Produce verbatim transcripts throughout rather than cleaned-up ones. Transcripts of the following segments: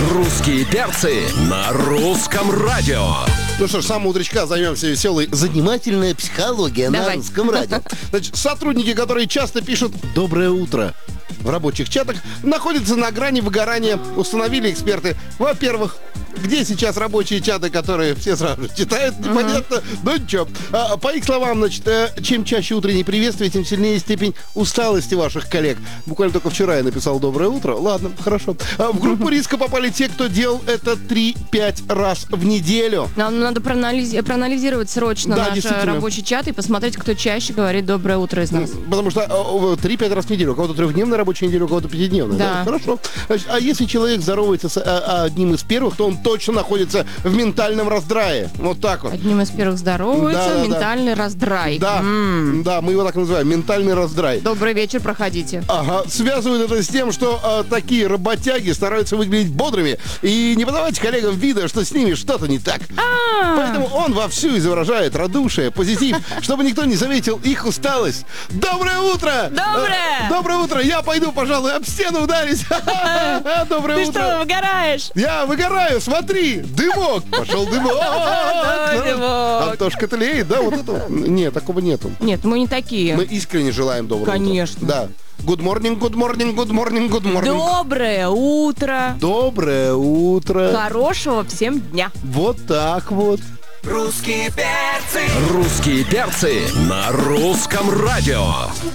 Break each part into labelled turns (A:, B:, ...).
A: Русские перцы на русском радио.
B: Ну что ж, с самого утречка займемся веселой занимательная психология
C: Давай.
B: на русском радио. Значит, сотрудники, которые часто пишут «доброе утро» в рабочих чатах, находятся на грани выгорания. Установили эксперты. Во-первых, где сейчас рабочие чаты, которые все сразу же читают, непонятно, но ничего. А, по их словам, значит, э, чем чаще утренние приветствия, тем сильнее степень усталости ваших коллег. Буквально только вчера я написал «доброе утро». Ладно, хорошо. А, в группу риска попали те, кто делал это три-пять раз в неделю.
C: Нам надо проанализи- проанализировать срочно
B: Да,
C: наш
B: действительно.
C: рабочий чат и посмотреть, кто чаще говорит «доброе утро» из нас.
B: Потому что э, три-пять раз в неделю. У кого-то трехдневная рабочая неделя, у кого-то пятидневная.
C: Да.
B: Хорошо. Значит, а если человек здоровается с а, одним из первых, то он точно находится в ментальном раздрае. Вот так вот.
C: Одним из первых здоровается,
B: Да, да, да.
C: ментальный раздрай.
B: Да,
C: М.
B: да, мы его так называем. Ментальный раздрай.
C: Добрый вечер, проходите.
B: Ага, связывают это с тем, что э, такие работяги стараются выглядеть бодрыми и не подавать коллегам вида, что с ними что-то не так.
C: А.
B: Поэтому он вовсю изображает радушие, позитив, чтобы никто не заметил их усталость. Доброе утро!
C: Доброе!
B: Э, Доброе утро! Я пойду, пожалуй, об стену ударить. Доброе
C: Ты
B: утро!
C: что, выгораешь?
B: Я выгораю, смотри! Дымок! Пошел дымок!
C: Давай, дымок.
B: Антошка тлеет, да? Вот этого? Нет, такого нету.
C: Нет, мы не такие.
B: Мы искренне желаем доброго утра.
C: Конечно.
B: Да. Good morning, good morning, good morning, good morning.
C: Доброе утро.
B: Доброе утро.
C: Хорошего всем дня.
B: Вот так вот.
A: Русские перцы. Русские перцы на русском радио.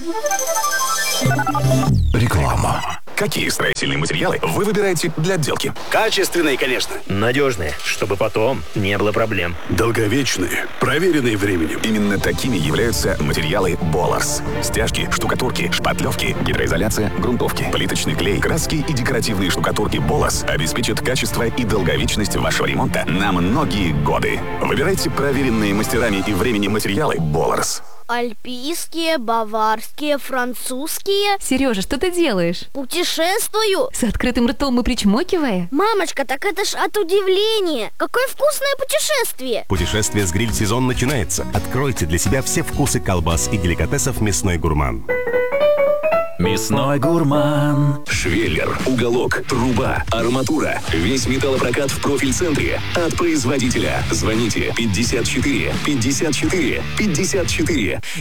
D: Реклама. Какие строительные материалы вы выбираете для отделки?
E: Качественные, конечно.
F: Надежные, чтобы потом не было проблем.
E: Долговечные, проверенные временем.
D: Именно такими являются материалы Боларс. Стяжки, штукатурки, шпатлевки, гидроизоляция, грунтовки, плиточный клей, краски и декоративные штукатурки Боларс обеспечат качество и долговечность вашего ремонта на многие годы. Выбирайте проверенные мастерами и временем материалы Боларс.
G: Альпийские, баварские, французские.
H: Сережа, что ты делаешь?
G: Путешествую.
H: С открытым ртом и причмокивая?
G: Мамочка, так это ж от удивления. Какое вкусное путешествие.
I: Путешествие с гриль-сезон начинается. Откройте для себя все вкусы колбас и деликатесов «Мясной гурман».
D: Мясной гурман. Швеллер, уголок, труба, арматура. Весь металлопрокат в профиль-центре. От производителя. Звоните пятьдесят четыре пятьдесят четыре пятьдесят четыре